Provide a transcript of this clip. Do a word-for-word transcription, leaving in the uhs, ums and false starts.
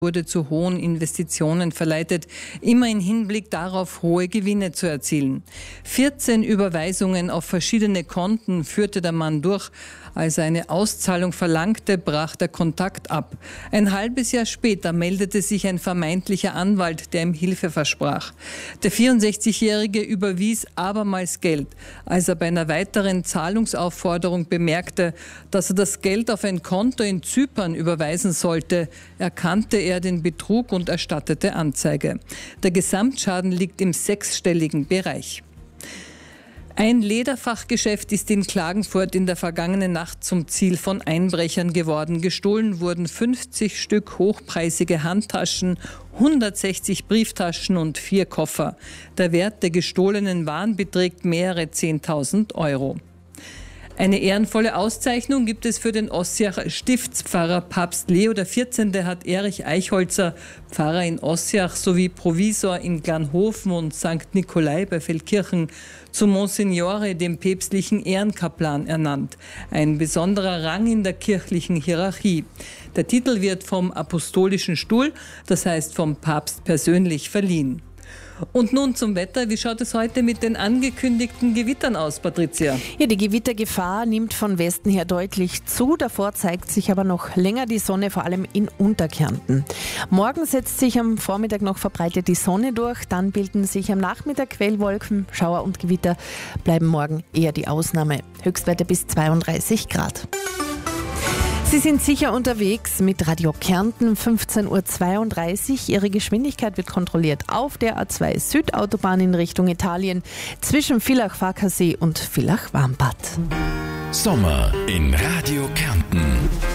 wurde zu hohen Investitionen verleitet, immer im Hinblick darauf, hohe Gewinne zu erzielen. vierzehn Überweisungen auf verschiedene Konten führte der Mann durch. Als er eine Auszahlung verlangte, brach der Kontakt ab. Ein halbes Jahr später meldete sich ein vermeintlicher Anwalt, der ihm Hilfe versprach. Der vierundsechzigjährige überwies abermals Geld. Als er bei einer weiteren Zahlungsaufforderung bemerkte, dass er das Geld auf ein Konto in Zypern überweisen sollte, erkannte er den Betrug und erstattete Anzeige. Der Gesamtschaden liegt im sechsstelligen Bereich. Ein Lederfachgeschäft ist in Klagenfurt in der vergangenen Nacht zum Ziel von Einbrechern geworden. Gestohlen wurden fünfzig Stück hochpreisige Handtaschen, hundertsechzig Brieftaschen und vier Koffer. Der Wert der gestohlenen Waren beträgt mehrere zehntausend Euro. Eine ehrenvolle Auszeichnung gibt es für den Ossiacher Stiftspfarrer. Papst Leo der vierzehnte hat Erich Eichholzer, Pfarrer in Ossiach sowie Provisor in Glanhofen und Sankt Nikolai bei Feldkirchen, zum Monsignore, dem päpstlichen Ehrenkaplan, ernannt. Ein besonderer Rang in der kirchlichen Hierarchie. Der Titel wird vom Apostolischen Stuhl, das heißt vom Papst persönlich, verliehen. Und nun zum Wetter. Wie schaut es heute mit den angekündigten Gewittern aus, Patricia? Ja, die Gewittergefahr nimmt von Westen her deutlich zu. Davor zeigt sich aber noch länger die Sonne, vor allem in Unterkärnten. Morgen setzt sich am Vormittag noch verbreitet die Sonne durch. Dann bilden sich am Nachmittag Quellwolken. Schauer und Gewitter bleiben morgen eher die Ausnahme. Höchstwerte bis zweiunddreißig Grad. Sie sind sicher unterwegs mit Radio Kärnten, fünfzehn Uhr zweiunddreißig. Ihre Geschwindigkeit wird kontrolliert auf der A zwei Südautobahn in Richtung Italien zwischen Villach-Farkasee und Villach-Warmbad. Sommer in Radio Kärnten.